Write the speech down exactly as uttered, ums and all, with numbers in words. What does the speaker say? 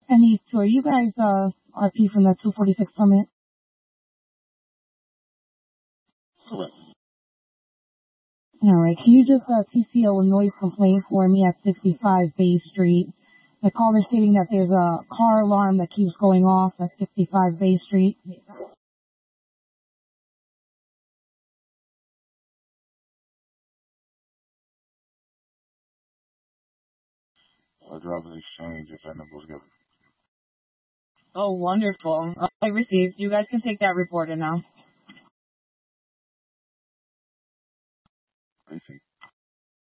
And these two, are you guys uh, R P from the two forty-six Summit? All right. Can you just uh, T C O a noise complaint for me at sixty-five Bay Street? The caller stating that there's a car alarm that keeps going off at sixty-five Bay Street. A driver's exchange if that number was given. Oh, wonderful. I received. You guys can take that report in now.